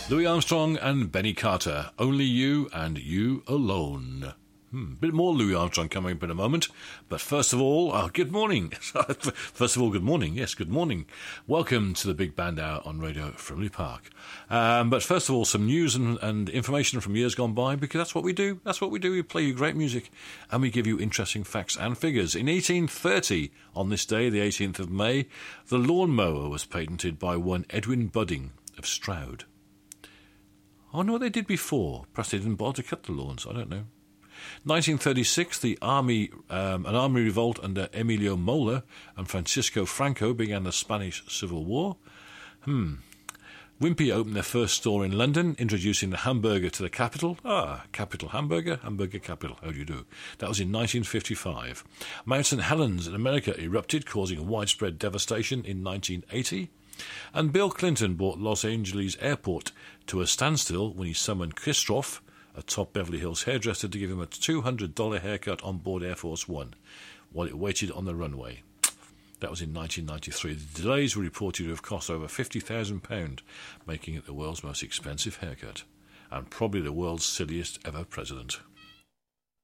Louis Armstrong and Benny Carter, Only You and You Alone. Bit more Louis Armstrong coming up in a moment. But first of all, good morning. First of all, good morning. Yes, good morning. Welcome to the Big Band Hour on Radio Frimley Park. But first of all, some news and information from years gone by, because that's what we do. That's what we do. We play you great music and we give you interesting facts and figures. In 1830, on this day, the 18th of May, the lawnmower was patented by one Edwin Budding of Stroud. I wonder what they did before. Perhaps they didn't bother to cut the lawns. I don't know. 1936, an army revolt under Emilio Mola and Francisco Franco began the Spanish Civil War. Wimpy opened their first store in London, introducing the hamburger to the capital. Capital hamburger capital. How do you do? That was in 1955. Mount St. Helens in America erupted, causing widespread devastation in 1980. And Bill Clinton brought Los Angeles Airport to a standstill when he summoned Christoph, a top Beverly Hills hairdresser, to give him a $200 haircut on board Air Force One while it waited on the runway. That was in 1993. The delays were reported to have cost over £50,000, making it the world's most expensive haircut and probably the world's silliest ever president.